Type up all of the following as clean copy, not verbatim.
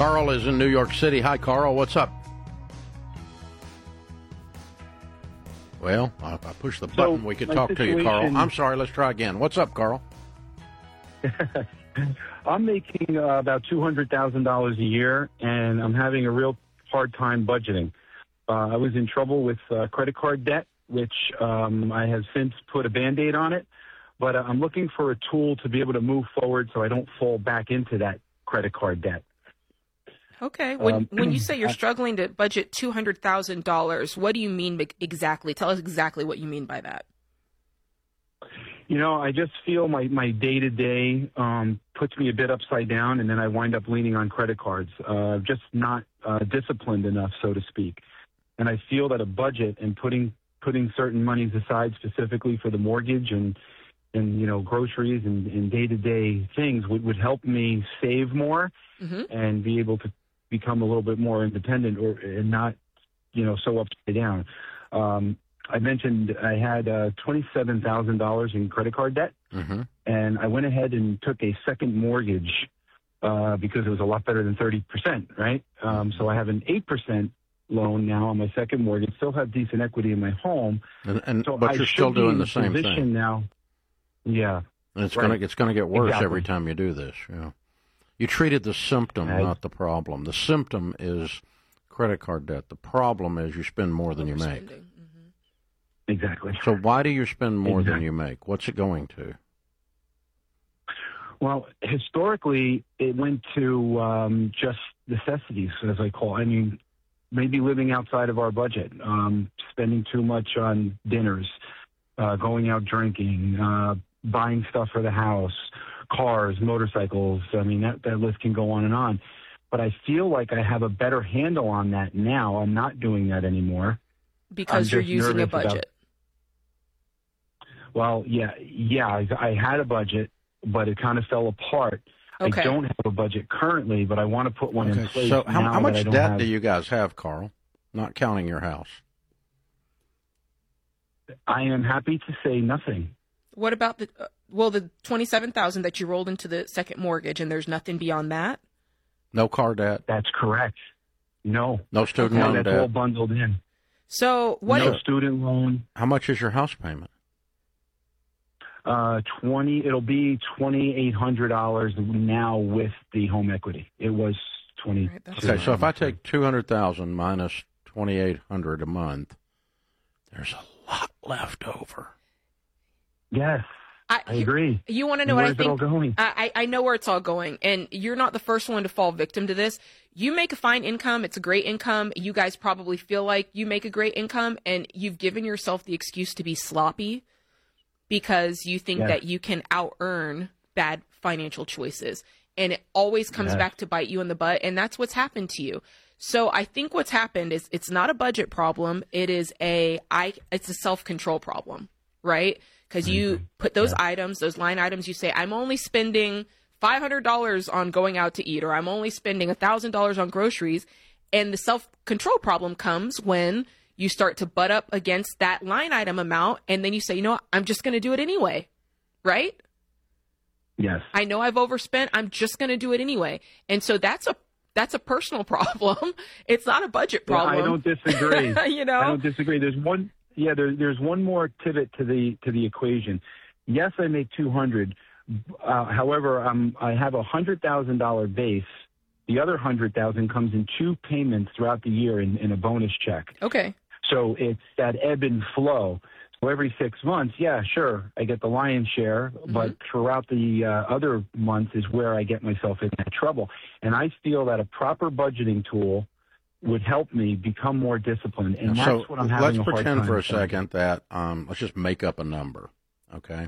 Carl is in New York City. Hi, Carl. What's up? Well, I pushed the button. We could talk to you, Carl. I'm sorry. Let's try again. What's up, Carl? I'm making about $200,000 a year, and I'm having a real hard time budgeting. I was in trouble with credit card debt, which I have since put a Band-Aid on it. But I'm looking for a tool to be able to move forward so I don't fall back into that credit card debt. Okay. When you say you're struggling to budget $200,000, what do you mean exactly? Tell us exactly what you mean by that. You know, I just feel my day-to-day puts me a bit upside down, and then I wind up leaning on credit cards, just not disciplined enough, so to speak. And I feel that a budget and putting certain monies aside specifically for the mortgage and you know, groceries and day-to-day things would help me save more and be able to become a little bit more independent and not, you know, so upside down. I mentioned I had $27,000 in credit card debt, and I went ahead and took a second mortgage because it was a lot better than 30%, right? So I have an 8% loan now on my second mortgage, still have decent equity in my home. But you're still doing the same thing. Now. Yeah. And it's going to get worse every time you do this. Yeah. You treated the symptom, not the problem. The symptom is credit card debt. The problem is you spend more than you make. Exactly. So why do you spend more than you make? What's it going to? Well, historically, it went to just necessities, as I call it. I mean, maybe living outside of our budget, spending too much on dinners, going out drinking, buying stuff for the house, cars, motorcycles. I mean, that list can go on and on. But I feel like I have a better handle on that now. I'm not doing that anymore. Because you're using a budget. Well, I had a budget, but it kind of fell apart. Okay. I don't have a budget currently, but I want to put one in place. So how much debt do you guys have, Carl, not counting your house? I am happy to say nothing. What about the $27,000 that you rolled into the second mortgage, and there's nothing beyond that? No car debt. That's correct. No student loan debt. That's all bundled in. So what? No student loan. How much is your house payment? It'll be $2,800 now with the home equity. It was $20. Okay, so if I take $200,000 minus $2,800 a month, there's a lot left over. Yes, I agree. You want to know what I think? Where's it all going? I know where it's all going, and you're not the first one to fall victim to this. You make a fine income. It's a great income. You guys probably feel like you make a great income, and you've given yourself the excuse to be sloppy because you think that you can out-earn bad financial choices. And it always comes back to bite you in the butt, and that's what's happened to you. So I think what's happened is it's not a budget problem. It's a self-control problem, right? Because you put those items, those line items, you say, I'm only spending $500 on going out to eat, or I'm only spending $1,000 on groceries. And the self-control problem comes when you start to butt up against that line item amount, and then you say, you know what, I'm just going to do it anyway, right? Yes. I know I've overspent. I'm just going to do it anyway. And so that's a personal problem. It's not a budget problem. I don't disagree. You know? I don't disagree. There's one more pivot to the equation. Yes, I make $200. However, I have a $100,000 base. The other $100,000 comes in two payments throughout the year in a bonus check. Okay. So it's that ebb and flow. So every 6 months, sure, I get the lion's share, but throughout the other months is where I get myself in that trouble. And I feel that a proper budgeting tool would help me become more disciplined, and that's what I'm having a hard time. Let's pretend for a second that let's just make up a number, okay?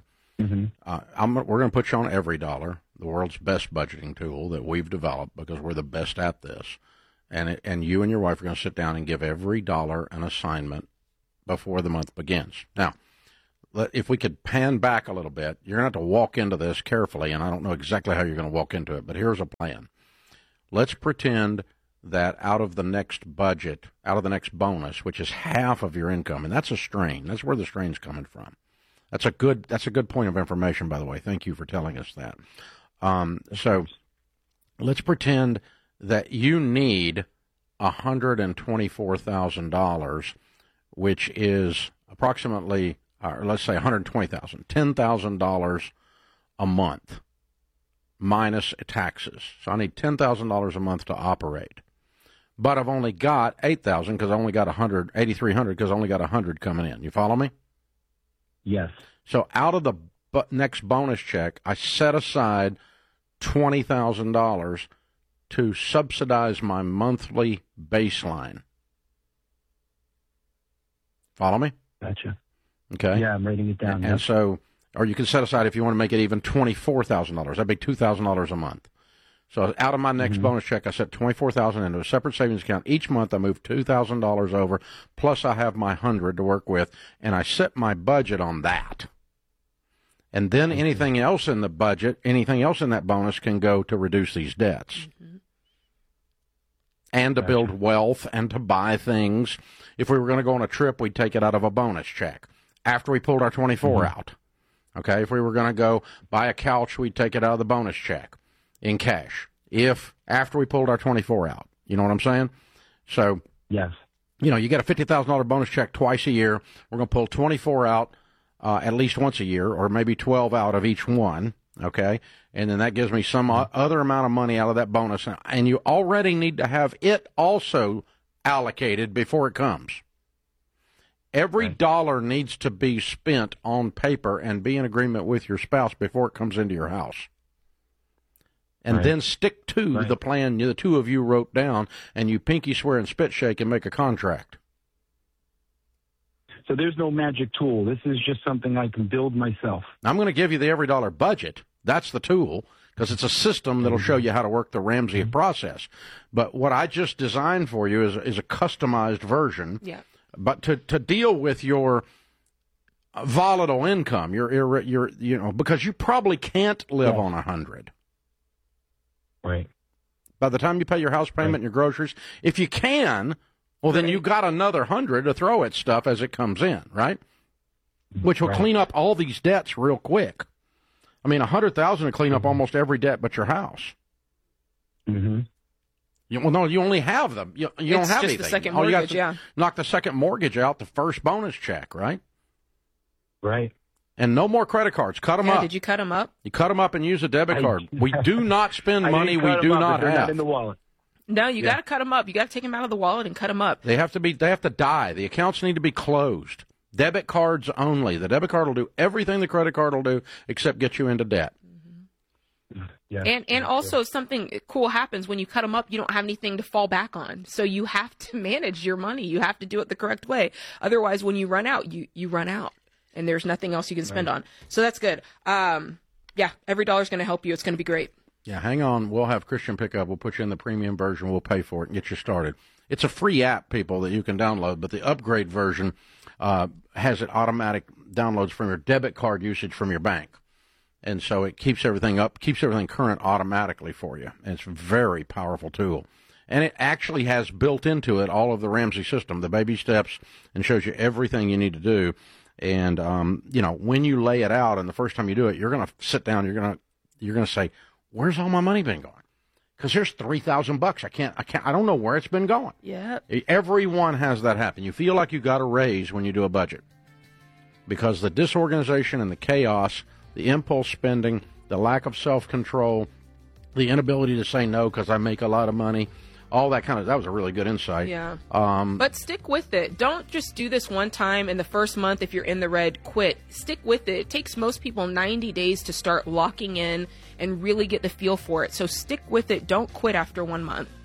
We're going to put you on Every Dollar, the world's best budgeting tool that we've developed because we're the best at this, and you and your wife are going to sit down and give every dollar an assignment before the month begins. Now, if we could pan back a little bit, you're going to have to walk into this carefully, and I don't know exactly how you're going to walk into it, but here's a plan. Let's pretend that out of the next budget, out of the next bonus, which is half of your income, and that's a strain. That's where the strain's coming from. That's a good point of information, by the way. Thank you for telling us that. So let's pretend that you need $124,000, which is approximately, or let's say $120,000, $10,000 a month minus taxes. So I need $10,000 a month to operate. But I've only got $8,000 because I only got $8,300 because I only got $100 coming in. You follow me? Yes. So out of the next bonus check, I set aside $20,000 to subsidize my monthly baseline. Follow me? Gotcha. Okay. Yeah, I'm writing it down. And so, or you can set aside, if you want to make it even, $24,000. That'd be $2,000 a month. So out of my next bonus check, I set $24,000 into a separate savings account. Each month, I move $2,000 over, plus I have my $100 to work with, and I set my budget on that. And then anything else in the budget, anything else in that bonus can go to reduce these debts. And to build wealth and to buy things. If we were going to go on a trip, we'd take it out of a bonus check after we pulled our 24 out. Okay, if we were going to go buy a couch, we'd take it out of the bonus check in cash. If after we pulled our 24 out, you know what I'm saying? So, yes, you know, you get a $50,000 bonus check twice a year. We're going to pull 24 out at least once a year, or maybe 12 out of each one. Okay, and then that gives me some other amount of money out of that bonus, and you already need to have it also allocated before it comes. Every dollar needs to be spent on paper and be in agreement with your spouse before it comes into your house. And then stick to the plan the two of you wrote down, and you pinky swear and spit shake and make a contract. So there's no magic tool. This is just something I can build myself. I'm going to give you the every dollar budget. That's the tool, because it's a system that'll show you how to work the Ramsey process. But what I just designed for you is a customized version. Yeah. But to deal with your volatile income, your you know, because you probably can't live on 100. Right. By the time you pay your house payment and your groceries, if you can, well, then you got another 100 to throw at stuff as it comes in, right? Which will clean up all these debts real quick. I mean, $100,000 will clean up almost every debt but your house. Well, no, you only have them. You don't have just anything. the second mortgage, knock the second mortgage out, the first bonus check, right? Right. And no more credit cards. Cut them up. Did you cut them up? You cut them up and use a debit card. We do not spend money we do not have. Not in the wallet. No, you got to cut them up. You got to take them out of the wallet and cut them up. They have to die. The accounts need to be closed. Debit cards only. The debit card will do everything the credit card will do except get you into debt. Yeah. And also something cool happens when you cut them up. You don't have anything to fall back on. So you have to manage your money. You have to do it the correct way. Otherwise, when you run out, you run out. And there's nothing else you can spend on. So that's good. Yeah, every dollar's going to help you. It's going to be great. Yeah, hang on. We'll have Christian pick up. We'll put you in the premium version. We'll pay for it and get you started. It's a free app, people, that you can download, but the upgrade version has it automatic downloads from your debit card usage from your bank. And so it keeps everything up, keeps everything current automatically for you. And it's a very powerful tool. And it actually has built into it all of the Ramsey system, the baby steps, and shows you everything you need to do. And, you know, when you lay it out and the first time you do it, you're going to sit down, you're going to say, where's all my money been going? Because here's $3,000. I don't know where it's been going. Yeah. Everyone has that happen. You feel like you got a raise when you do a budget because the disorganization and the chaos, the impulse spending, the lack of self-control, the inability to say no because I make a lot of money, all that that was a really good insight. Yeah. But stick with it. Don't just do this one time in the first month. If you're in the red, quit. Stick with it. It takes most people 90 days to start locking in and really get the feel for it. So stick with it. Don't quit after 1 month.